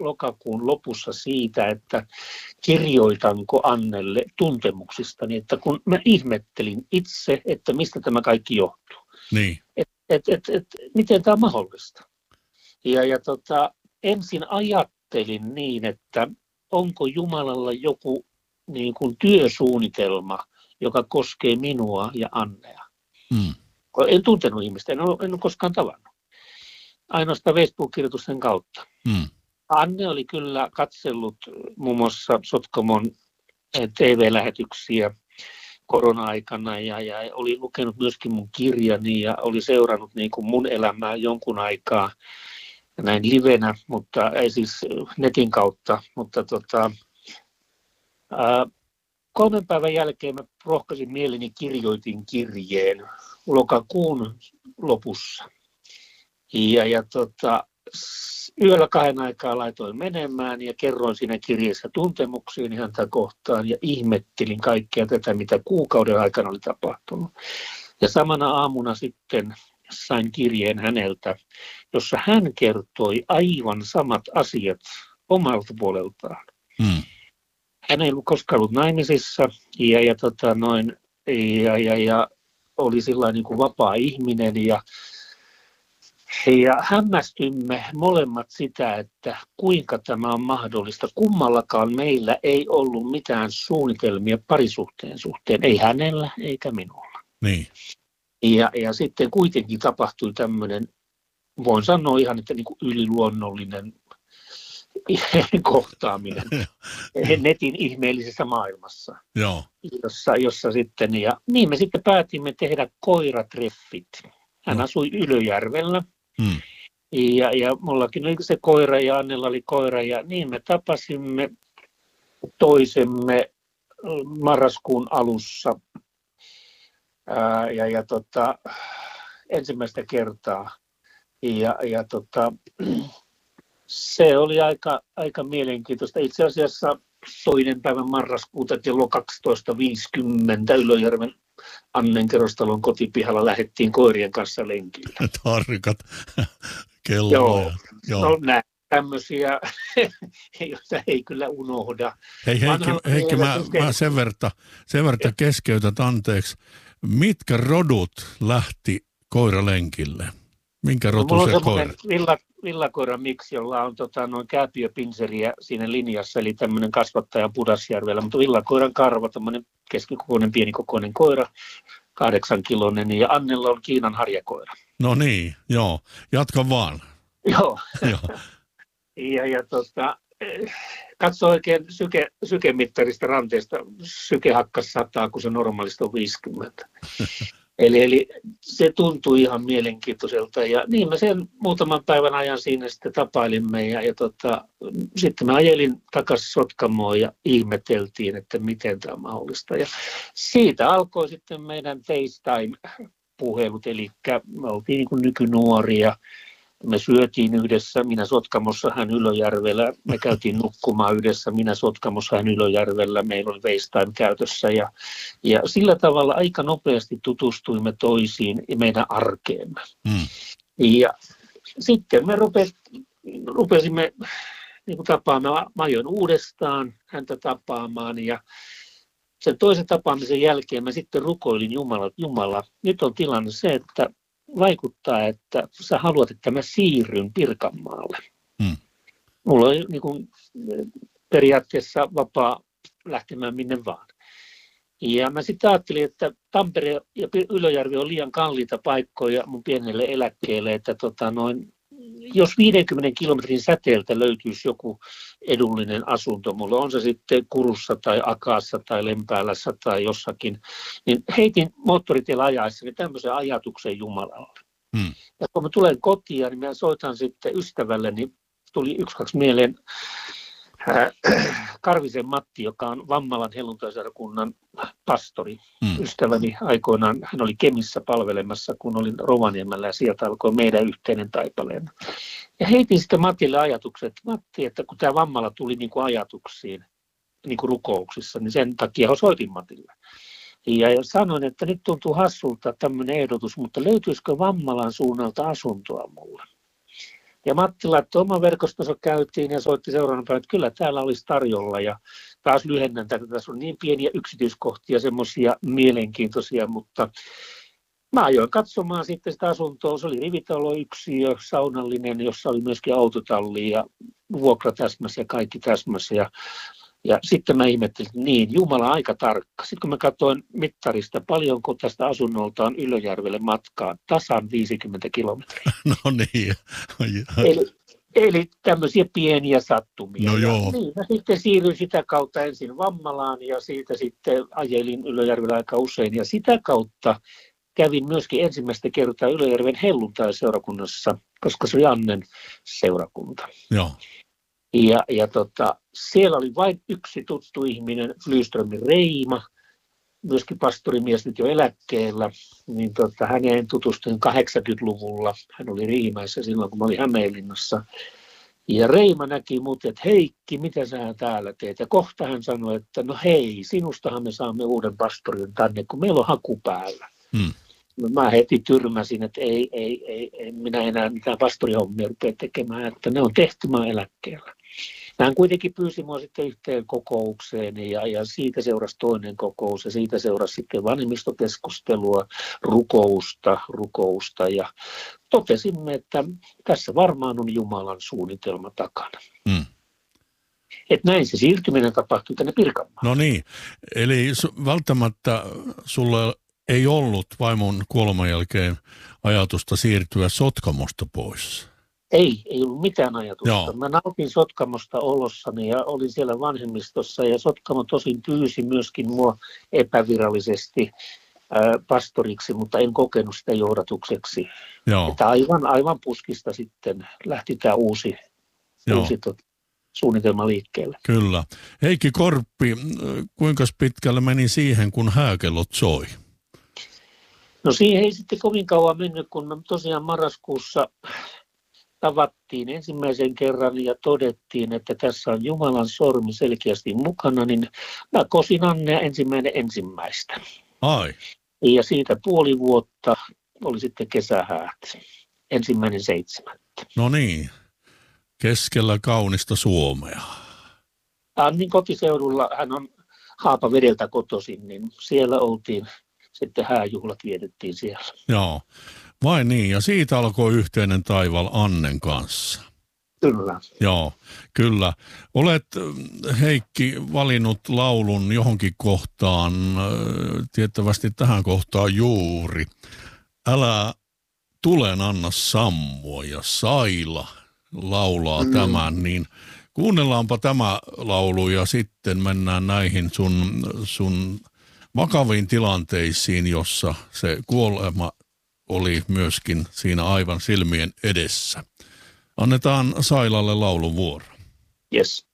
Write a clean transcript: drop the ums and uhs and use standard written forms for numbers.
lokakuun lopussa siitä, että kirjoitanko Annelle tuntemuksistani, että kun mä ihmettelin itse, että mistä tämä kaikki johtuu. Niin. Miten tämä on mahdollista. Ja ensin ajattelin niin, että onko Jumalalla joku niin kuin työsuunnitelma, joka koskee minua ja Annea. En tuntenut ihmistä, en ole koskaan tavannut. Ainoastaan Facebook-kirjoitusten kautta. Anne oli kyllä katsellut muun muassa Sotkamon TV-lähetyksiä korona-aikana ja oli lukenut myöskin mun kirjani ja oli seurannut niin kuin mun elämää jonkun aikaa näin livenä, mutta ei siis netin kautta. Mutta 3 päivän jälkeen mä rohkaisin mieleni, kirjoitin kirjeen lokakuun lopussa. Ja yöllä 2 aikaa laitoin menemään ja kerroin siinä kirjeessä tuntemuksiin häntä kohtaan ja ihmettelin kaikkea tätä, mitä kuukauden aikana oli tapahtunut. Ja samana aamuna sitten sain kirjeen häneltä, jossa hän kertoi aivan samat asiat omalta puoleltaan. Hän ei ollut koskaan ollut naimisissa ja oli sillain niin kuin vapaa ihminen ja hämmästymme molemmat sitä, että kuinka tämä on mahdollista. Kummallakaan meillä ei ollut mitään suunnitelmia parisuhteen suhteen, ei hänellä eikä minulla. Niin. Ja sitten kuitenkin tapahtui tämmöinen, voin sanoa ihan, että niin kuin yliluonnollinen kohtaaminen netin ihmeellisessä maailmassa. Joo. Jossa sitten, ja niin me sitten päätimme tehdä koiratreffit. Hän asui Ylöjärvellä. Ja mullakin oli se koira ja Annella oli koira ja niin me tapasimme toisemme marraskuun alussa ensimmäistä kertaa. Se oli aika mielenkiintoista. Itse asiassa 2. päivä marraskuuta kello 12.50 Ylöjärven Annen kerrostalon kotipihalla lähdettiin koirien kanssa lenkille. Tarkat kelloja. Joo. No näin tämmöisiä, joita ei kyllä unohda. Hei Heikki, mä sen verran keskeytät anteeksi. Mitkä rodut lähti koiralenkille? Minkä rotu se koira? Villakoira miksi, jolla on kääpiöpinseriä siinä linjassa, eli tämmöinen kasvattaja Pudasjärvellä, mutta villakoiran karva, tämmöinen keskikokoinen, pienikokoinen koira, 8-kiloinen, ja Annella on Kiinan harjakoira. No niin, joo. Jatka vaan. Joo. Katso oikein sykemittarista ranteesta, syke hakkas 100, kun se normaalisti on 50. Eli se tuntui ihan mielenkiintoiselta ja niin me sen muutaman päivän ajan siinä sitten tapailimme ja sitten mä ajelin takaisin Sotkamoon ja ihmeteltiin, että miten tämä on mahdollista. Ja siitä alkoi sitten meidän FaceTime-puhelut, eli me oltiin niin kuin nykynuoria. Me syötiin yhdessä, minä Sotkamossa, hän Ylöjärvellä. Me käytiin nukkumaan yhdessä, minä Sotkamossa, hän Ylöjärvellä. Meillä oli FaceTime käytössä ja sillä tavalla aika nopeasti tutustuimme toisiin ja meidän arkeemme. Ja sitten me rupesimme niin kuin tapaamaan, mä ajoin uudestaan häntä tapaamaan ja sen toisen tapaamisen jälkeen mä sitten rukoilin Jumala, nyt on tilanne se, että vaikuttaa, että sä haluat, että mä siirryn Pirkanmaalle. Mulla on niin kuin, periaatteessa vapaa lähtemään minne vaan. Ja mä sitten ajattelin, että Tampere ja Ylöjärvi on liian kalliita paikkoja mun pienelle eläkkeelle, että jos 50 kilometrin säteeltä löytyisi joku edullinen asunto, mulla on se sitten Kurussa tai Akaassa tai Lempäälässä tai jossakin, niin heitin moottoritiellä ajaessani tämmöisen ajatuksen Jumalalle. Ja kun mä tulen kotiin, niin mä soitan sitten ystävälleni, tuli 1-2 mieleen Karvisen Matti, joka on Vammalan helluntaiseurakunnan pastori. Ystäväni aikoinaan, hän oli Kemissä palvelemassa, kun olin Rovaniemellä ja sieltä alkoi meidän yhteinen taipaleen. Ja heitin sitten Matille ajatuksen, että Matti, että kun tämä Vammala tuli niin kuin ajatuksiin niin kuin rukouksissa, niin sen takia soitin Matille. Ja sanoin, että nyt tuntuu hassulta tämmöinen ehdotus, mutta löytyisikö Vammalan suunnalta asuntoa mulle? Ja Matti laittoi oman verkostonsa käytiin ja soitti seuraavana päivänä, että kyllä täällä olisi tarjolla. Ja taas lyhennän tätä, tässä on niin pieniä yksityiskohtia, semmoisia mielenkiintoisia, mutta mä ajoin katsomaan sitten sitä asuntoa. Se oli rivitaloyksiö, saunallinen, jossa oli myöskin autotalli ja vuokra täsmässä ja kaikki täsmässä. Ja sitten mä ihmettelin, että niin, Jumala aika tarkka. Sitten kun mä katsoin mittarista, paljonko tästä asunnolta on Ylöjärvelle matkaa, tasan 50 kilometriä. No niin. Eli tämmöisiä pieniä sattumia. No joo. Niin, mä sitten siirryin sitä kautta ensin Vammalaan ja siitä sitten ajelin Ylöjärvellä aika usein. Ja sitä kautta kävin myöskin ensimmäistä kertaa Ylöjärven helluntai-seurakunnassa, koska se oli Annen seurakunta. Joo. Ja siellä oli vain yksi tuttu ihminen, Flyströmin Reima, myöskin pastorimies nyt jo eläkkeellä, niin häneen tutustuin 80-luvulla. Hän oli Riimäessä silloin, kun mä olin Hämeenlinnassa. Ja Reima näki mut, että Heikki, mitä sä täällä teet? Ja kohta hän sanoi, että no hei, sinustahan me saamme uuden pastorin tänne, kun meillä on haku päällä. Mä heti tyrmäsin, että ei minä enää mitään pastorihommia rupea tekemään, että ne on tehty, mä eläkkeellä. Hän kuitenkin pyysi minua sitten yhteen kokoukseen ja siitä seurasi toinen kokous ja siitä seurasi sitten vanhemmistokeskustelua, rukousta ja totesimme, että tässä varmaan on Jumalan suunnitelma takana. Että näin se siirtyminen tapahtui tänne Pirkanmaalle. No niin, eli välttämättä sulle ei ollut vaimon kuoleman jälkeen ajatusta siirtyä Sotkamosta pois? Ei ollut mitään ajatusta. Joo. Mä nautin Sotkamosta olossani ja olin siellä vanhemmistossa ja Sotkamo tosin pyysi myöskin mua epävirallisesti pastoriksi, mutta en kokenut sitä johdatukseksi. Joo. Että aivan puskista sitten lähti tämä uusi suunnitelma liikkeelle. Kyllä. Heikki Korppi, kuinka pitkälle meni siihen, kun hääkellot soi? No siihen ei sitten kovin kauan mennyt, kun me tosiaan marraskuussa tavattiin ensimmäisen kerran ja todettiin, että tässä on Jumalan sormi selkeästi mukana, niin mä kosin Annea ensimmäistä. Ai. Ja siitä puoli vuotta oli sitten kesähäät, 1.7. No niin, keskellä kaunista Suomea. Annin kotiseudulla, hän on Haapavedeltä kotoisin, niin siellä oltiin, sitten hääjuhlat vietettiin siellä. Joo. Vai niin, ja siitä alkoi yhteinen taival Annen kanssa. Kyllä. Joo, kyllä. Olet, Heikki, valinnut laulun johonkin kohtaan, tiettävästi tähän kohtaan juuri. Älä tulen anna sammua, ja Saila laulaa tämän, niin kuunnellaanpa tämä laulu ja sitten mennään näihin sun vakaviin tilanteisiin, jossa se kuolema oli myöskin siinä aivan silmien edessä. Annetaan Sailalle laulun vuoro. Yes.